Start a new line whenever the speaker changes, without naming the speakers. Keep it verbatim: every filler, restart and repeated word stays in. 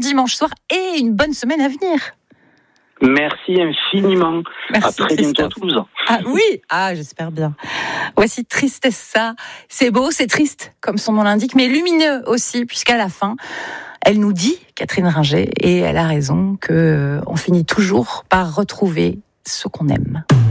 dimanche soir et une bonne semaine à venir.
Merci infiniment.
Merci,
à très bientôt à
Christophe.
Toulouse.
Ah oui, ah j'espère bien. Voici Tristessa. C'est beau, c'est triste, comme son nom l'indique, mais lumineux aussi, puisqu'à la fin, elle nous dit, Catherine Ringer, et elle a raison, que euh, on finit toujours par retrouver ce qu'on aime.